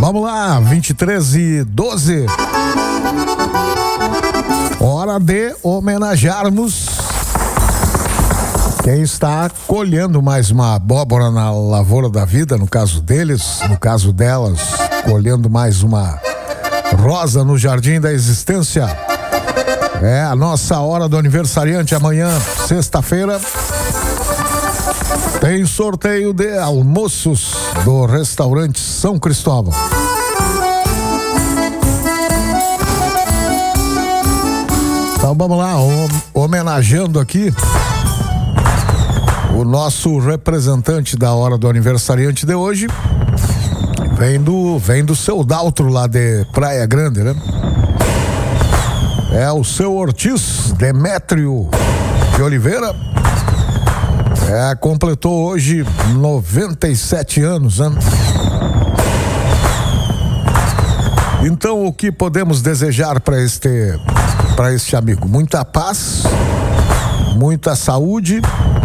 Vamos lá, 23h12. Hora de homenagearmos quem está colhendo mais uma abóbora na lavoura da vida, no caso deles, no caso delas, colhendo mais uma rosa no jardim da existência. É a nossa hora do aniversariante amanhã, sexta-feira. Tem sorteio de almoços do restaurante São Cristóvão. Então vamos lá, homenageando aqui o nosso representante da hora do aniversariante de hoje. Vem do seu Daltro lá de Praia Grande, né? É o seu Ortiz Demétrio de Oliveira. Completou hoje 97 anos, né? Então, o que podemos desejar para este amigo? Muita paz, muita saúde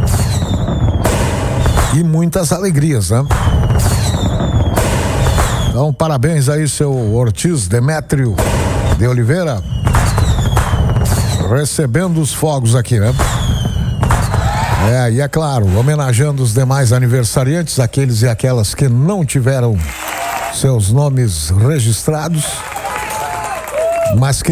e muitas alegrias, né? Então, parabéns aí, seu Ortiz Demétrio de Oliveira, recebendo os fogos aqui, né? E é claro, homenageando os demais aniversariantes, aqueles e aquelas que não tiveram seus nomes registrados, mas que